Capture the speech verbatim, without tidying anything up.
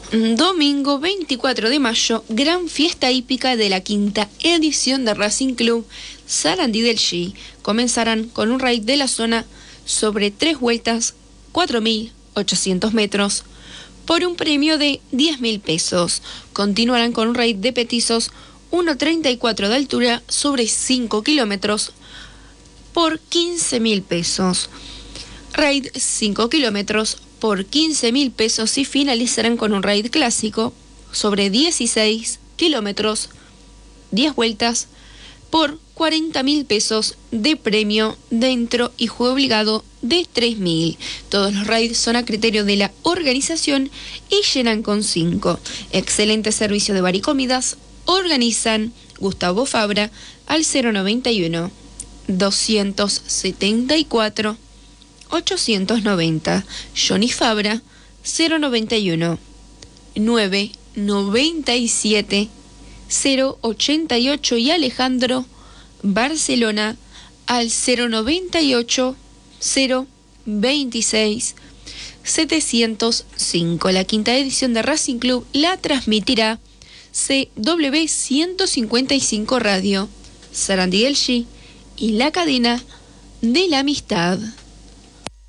Domingo veinticuatro de mayo, gran fiesta hípica de la quinta edición de Racing Club Sarandí del G. Comenzarán con un raid de la zona sobre tres vueltas, cuatro mil ochocientos metros, por un premio de diez mil pesos. Continuarán con un raid de petizos uno treinta y cuatro de altura sobre cinco kilómetros por quince mil pesos. Raid cinco kilómetros por quince mil pesos y finalizarán con un raid clásico sobre dieciséis kilómetros, diez vueltas, por cuarenta mil pesos de premio dentro y juego obligado de tres mil. Todos los raids son a criterio de la organización y llenan con cinco. Excelente servicio de bar y comidas. Organizan Gustavo Fabra al cero noventa y uno, doscientos setenta y cuatro, ochocientos noventa. Johnny Fabra cero noventa y uno, nueve noventa y siete, cero ochenta y ocho y Alejandro Barcelona al cero noventa y ocho, cero veintiséis, setecientos cinco. La quinta edición de Racing Club la transmitirá C W ciento cincuenta y cinco Radio, Sarandí del G y la cadena de la amistad.